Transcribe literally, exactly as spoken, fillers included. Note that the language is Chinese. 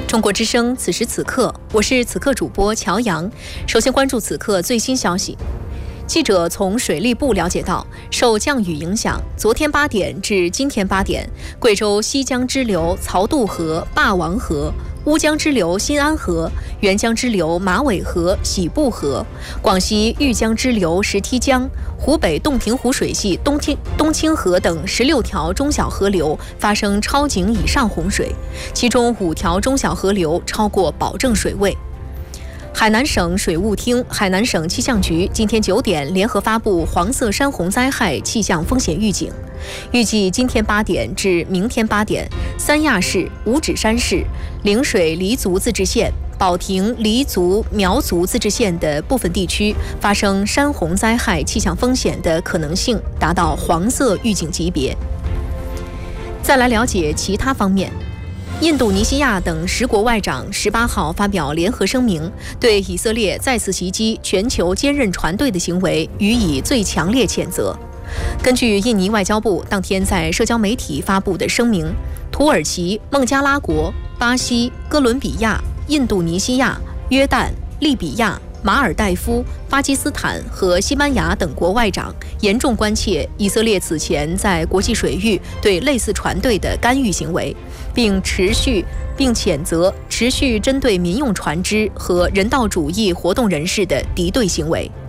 中国之声，此时此刻，我是此刻主播乔阳。首先关注此刻最新消息。记者从水利部了解到，受降雨影响，昨天八点至今天八点，贵州西江支流曹渡河、霸王河、乌江支流新安河、沅江支流马尾河、喜布河、广西玉江支流石梯江、湖北洞庭湖水系东清东清河等十六条中小河流发生超警以上洪水，其中五条中小河流超过保证水位。海南省水务厅、海南省气象局今天九点联合发布黄色山洪灾害气象风险预警，预计今天八点至明天八点，三亚市、五指山市、陵水黎族自治县、保亭黎族苗族自治县的部分地区发生山洪灾害气象风险的可能性达到黄色预警级别。再来了解其他方面。印度尼西亚等十国外长十八号发表联合声明，对以色列再次袭击全球坚韧船队的行为予以最强烈谴责。根据印尼外交部当天在社交媒体发布的声明，土耳其、孟加拉国、巴西、哥伦比亚、印度尼西亚、约旦、利比亚、马尔代夫、巴基斯坦和西班牙等国外长严重关切以色列此前在国际水域对类似船队的干预行为，并持续并谴责持续针对民用船只和人道主义活动人士的敌对行为。